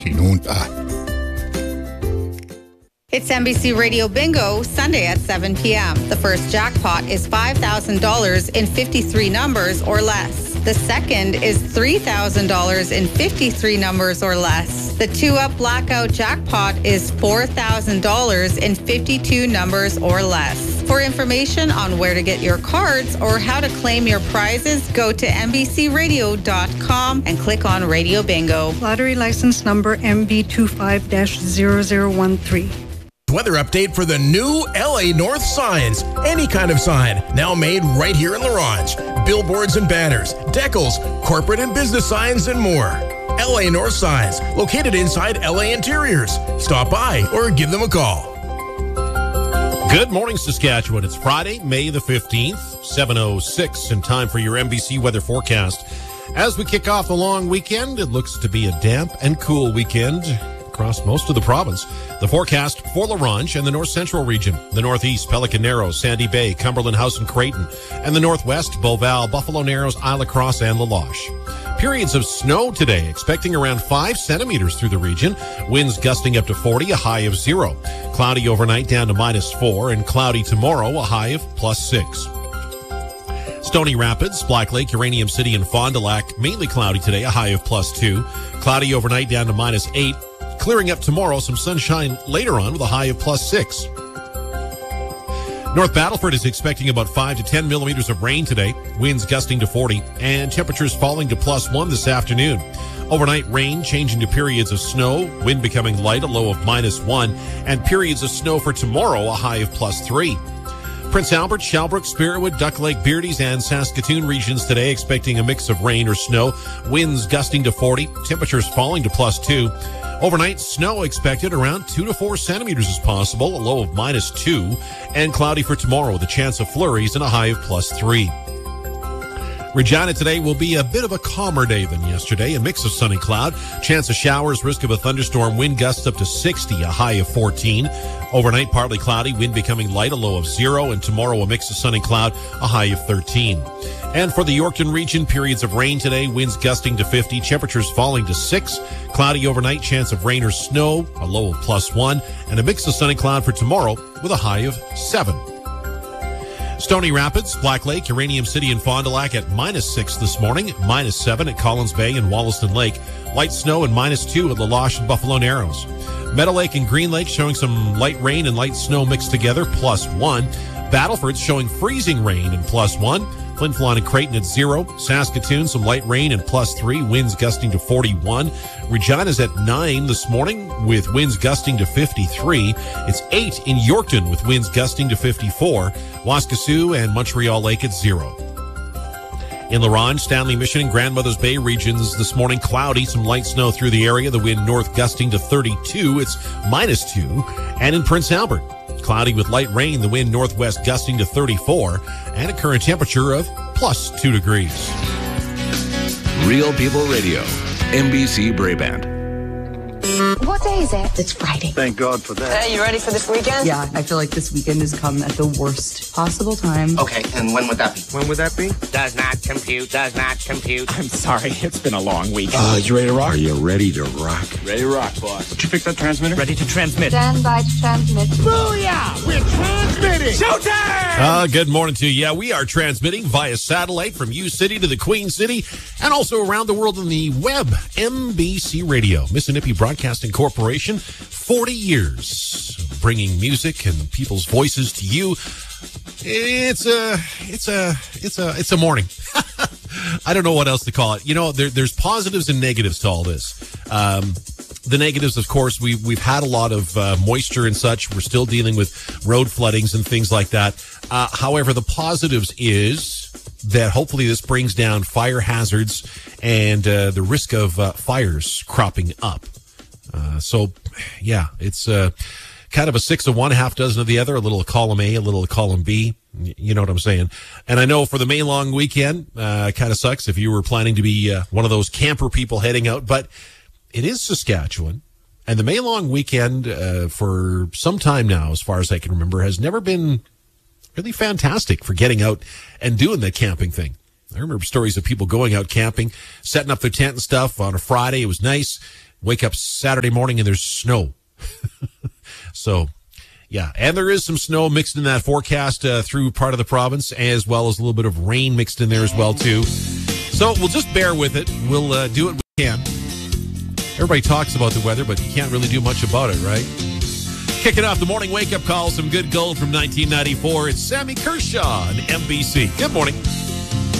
Tinunta. It's NBC Radio Bingo, Sunday at 7 p.m. The first jackpot is $5,000 in 53 numbers or less. The second is $3,000 in 53 numbers or less. The two-up blackout jackpot is $4,000 in 52 numbers or less. For information on where to get your cards or how to claim your prizes, go to NBCRadio.com and click on Radio Bingo. Lottery license number MB25-0013. Weather update for the new LA North signs. Any kind of sign, now made right here in La Ronge. Billboards and banners, decals, corporate and business signs, and more. LA North signs, located inside LA Interiors. Stop by or give them a call. Good morning, Saskatchewan. It's Friday, May the 15th, 7:06, and time for your NBC weather forecast. As we kick off the long weekend, it looks to be a damp and cool weekend across most of the province. The forecast for La Ronge and the North Central region, the Northeast, Pelican Narrows, Sandy Bay, Cumberland House and Creighton, and the Northwest, Beauval, Buffalo Narrows, Isle Cross, and La Loche. Periods of snow today, expecting around 5 centimeters through the region. Winds gusting up to 40, a high of 0. Cloudy overnight down to -4, and cloudy tomorrow, a high of +6. Stony Rapids, Black Lake, Uranium City, and Fond du Lac, mainly cloudy today, a high of +2. Cloudy overnight down to -8. Clearing up tomorrow, some sunshine later on with a high of +6. North Battleford is expecting about 5 to 10 millimeters of rain today. Winds gusting to 40 and temperatures falling to +1 this afternoon. Overnight rain changing to periods of snow, wind becoming light, a low of -1, and periods of snow for tomorrow, a high of +3. Prince Albert, Shalbrook, Spiritwood, Duck Lake, Beardies, and Saskatoon regions today expecting a mix of rain or snow. Winds gusting to 40, temperatures falling to +2. Overnight, snow expected around 2 to 4 centimeters is possible, a low of -2, and cloudy for tomorrow with a chance of flurries and a high of +3. Regina today will be a bit of a calmer day than yesterday, a mix of sun and cloud, chance of showers, risk of a thunderstorm, wind gusts up to 60, a high of 14. Overnight, partly cloudy, wind becoming light, a low of 0, and tomorrow a mix of sun and cloud, a high of 13. And for the Yorkton region, periods of rain today, winds gusting to 50, temperatures falling to 6, cloudy overnight, chance of rain or snow, a low of +1, and a mix of sun and cloud for tomorrow with a high of 7. Stony Rapids, Black Lake, Uranium City, and Fond du Lac at -6 this morning, -7 at Collins Bay and Wollaston Lake, light snow and -2 at La Loche and Buffalo Narrows. Meadow Lake and Green Lake showing some light rain and light snow mixed together, +1. Battleford's showing freezing rain and +1. Flin Flon and Creighton at 0. Saskatoon, some light rain and +3. Winds gusting to 41. Regina's at 9 this morning with winds gusting to 53. It's 8 in Yorkton with winds gusting to 54. Waskesiu and Montreal Lake at 0. In La Ronge, Stanley Mission, and Grandmother's Bay regions this morning, cloudy, some light snow through the area. The wind north gusting to 32. It's -2. And in Prince Albert, cloudy with light rain, the wind northwest gusting to 34, and a current temperature of +2 degrees. Real People Radio, NBC Brabant. What day is it? It's Friday. Thank God for that. Hey, you ready for this weekend? Yeah, I feel like this weekend has come at the worst possible time. Okay, and when would that be? When would that be? Does not compute, does not compute. I'm sorry, it's been a long week. You ready to rock? Are you ready to rock? Ready to rock, boss. Did you fix that transmitter? Ready to transmit. Stand by to transmit. Booyah! We're transmitting! Showtime! Good morning to you. Yeah, we are transmitting via satellite from U-City to the Queen City and also around the world on the web. NBC Radio, Mississippi Broadcasting Corporation, 40 years bringing music and people's voices to you. It's a morning. I don't know what else to call it. You know, there's positives and negatives to all this. The negatives, of course, we've had a lot of moisture and such. We're still dealing with road floodings and things like that. However, the positives is that hopefully this brings down fire hazards and the risk of fires cropping up. So, yeah, it's kind of a 6 of one, a half dozen of the other, a little column A, a little column B. You know what I'm saying? And I know for the May long weekend, kind of sucks if you were planning to be one of those camper people heading out, but it is Saskatchewan. And the May long weekend, for some time now, as far as I can remember, has never been really fantastic for getting out and doing the camping thing. I remember stories of people going out camping, setting up their tent and stuff on a Friday. It was nice. Wake up Saturday morning and there's snow. So, yeah. And there is some snow mixed in that forecast through part of the province, as well as a little bit of rain mixed in there as well, too. So we'll just bear with it. We'll do what we can. Everybody talks about the weather, but you can't really do much about it, right? Kicking off the morning wake-up call, some good gold from 1994. It's Sammy Kershaw on NBC. Good morning.